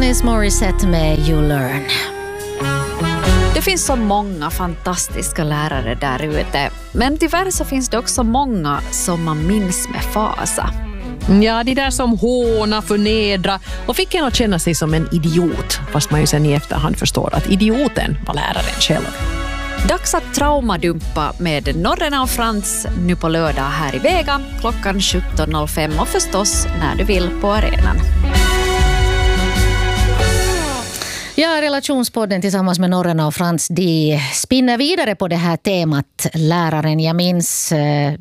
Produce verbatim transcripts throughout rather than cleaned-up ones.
Alanis Morissette med You Learn. Det finns så många fantastiska lärare där ute. Men tyvärr så finns det också många som man minns med fasa. Ja, de där som håna, förnedra och fick en att känna sig som en idiot. Fast man ju sen i efterhand förstår att idioten var läraren själv. Dags att traumadumpa med Norrena och Frans nu på lördag här i Vega klockan sjutton noll fem och förstås när du vill på arenan. Ja, Relationspodden tillsammans med Norrena och Frans, de spinner vidare på det här temat läraren. Jag minns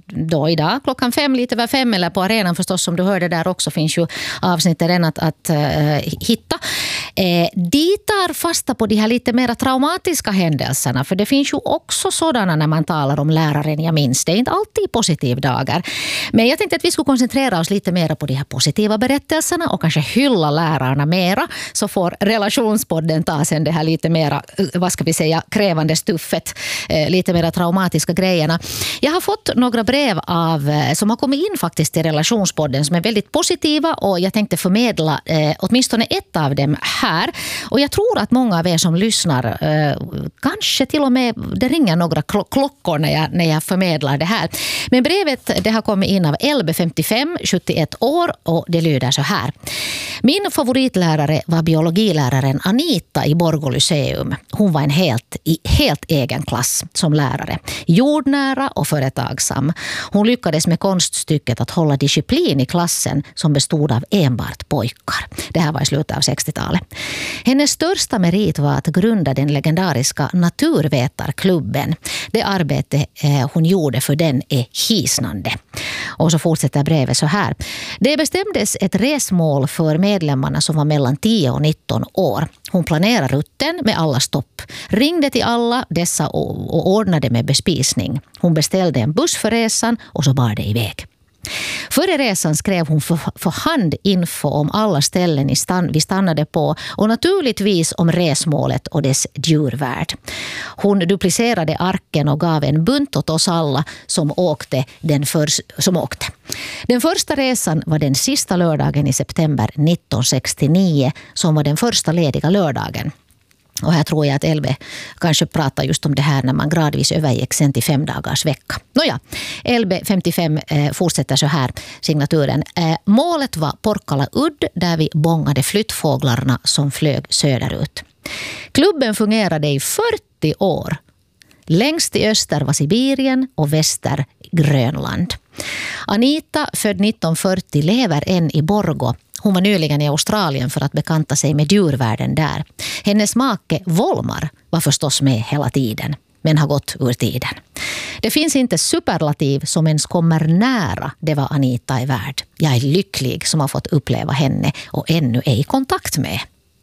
då idag klockan fem, lite över fem, eller på arenan förstås, som du hörde där också, finns ju avsnittet redan att, att uh, hitta. Eh, de tar fasta på de här lite mer traumatiska händelserna, för det finns ju också sådana när man talar om läraren. Jag minns, det är inte alltid positiva dagar. Men jag tänkte att vi skulle koncentrera oss lite mer på de här positiva berättelserna och kanske hylla lärarna mera, så får Relationspodden den tar sen det här lite mera, vad ska vi säga, krävande stuffet, eh, lite mera traumatiska grejerna. Jag har fått några brev av, eh, som har kommit in faktiskt till Relationspodden som är väldigt positiva, och jag tänkte förmedla eh, åtminstone ett av dem här. Och jag tror att många av er som lyssnar, eh, kanske till och med det ringer några kl- klockor när jag, när jag förmedlar det här. Men brevet, det har kommit in av L B femtiofem, sjuttioett år, och det lyder så här. Min favoritlärare var biologiläraren Anita i Borgå Lyceum. Hon var en helt, helt egen klass som lärare. Jordnära och företagsam. Hon lyckades med konststycket att hålla disciplin i klassen som bestod av enbart pojkar. Det här var i slutet av sextiotalet. Hennes största merit var att grunda den legendariska naturvetarklubben. Det arbete eh, hon gjorde för den är hisnande. Och så fortsätter brevet så här. Det bestämdes ett resmål för medlemmarna som var mellan tio och nitton år. Hon planerade rutten med alla stopp, ringde till alla dessa och, och ordnade med bespisning. Hon beställde en buss för resan och så bar det iväg. Före resan skrev hon för, för hand info om alla ställen i stan, vi stannade på, och naturligtvis om resmålet och dess djurvärld. Hon duplicerade arken och gav en bunt åt oss alla som åkte. Den, för, som åkte. Den första resan var den sista lördagen i september nittonhundrasextionio, som var den första lediga lördagen. Och här tror jag att L B kanske pratar just om det här när man gradvis övergick sen till fem dagars vecka. Nåja, L B femtiofem eh, fortsätter så här, signaturen. Eh, målet var Porkala udd där vi bångade flyttfåglarna som flög söderut. Klubben fungerade i fyrtio år. Längst i öster var Sibirien och väster Grönland. Anita, född nittonhundrafyrtio, lever än i Borgå. Hon var nyligen i Australien för att bekanta sig med djurvärlden där. Hennes make Volmar var förstås med hela tiden, men har gått ur tiden. Det finns inte superlativ som ens kommer nära det var Anita är värd. Jag är lycklig som har fått uppleva henne och ännu är i kontakt med.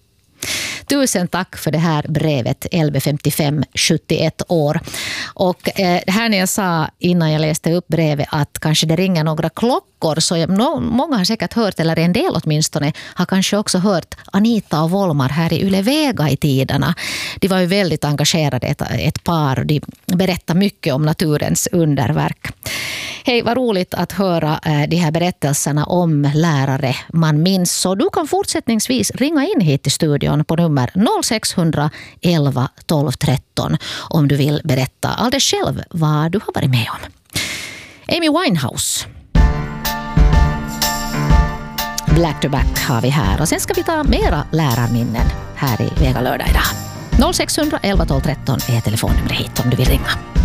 Tusen tack för det här brevet, L B femtiofem, sjuttioett år. Och eh, här när jag sa innan jag läste upp brevet att kanske det ringer några klockor, så jag, no, många har säkert hört, eller en del åtminstone, har kanske också hört Anita och Volmar här i Yle Vega i tiderna. De var ju väldigt engagerade, ett, ett par, de berättar mycket om naturens underverk. Hej, vad roligt att höra eh, de här berättelserna om lärare man minns. Så du kan fortsättningsvis ringa in hit till studion på nummer noll sex noll noll elva tolv tretton om du vill berätta alldeles själv vad du har varit med om. Amy Winehouse. Black to Back har vi här, och sen ska vi ta mera lärarminnen här i Vega lördag idag. noll sex noll noll elva tolv tretton är telefonnumret hit om du vill ringa.